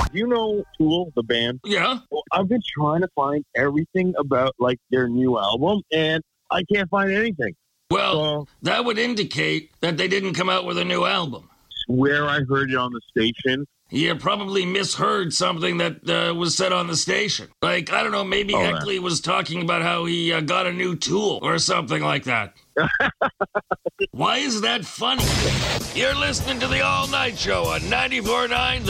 You know Tool, the band? Yeah. Well, I've been trying to find everything about, like, their new album, and I can't find anything. Well, that would indicate that they didn't come out with a new album. Swear I heard it on the station. You probably misheard something that was said on the station. Like, I don't know, maybe Heckley was talking about how he got a new tool or something like that. Why is that funny? You're listening to the All Night Show on 94.9